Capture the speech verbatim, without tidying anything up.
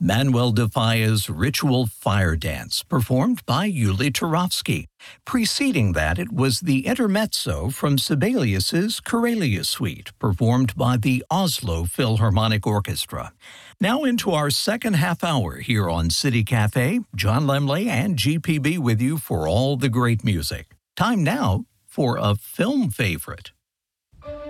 Manuel de Falla's Ritual Fire Dance, performed by Yuli Turovsky. Preceding that, it was the Intermezzo from Sibelius's Karelia Suite, performed by the Oslo Philharmonic Orchestra. Now into our second half hour here on City Cafe. John Lemley and G P B with you for all the great music. Time now for a film favorite.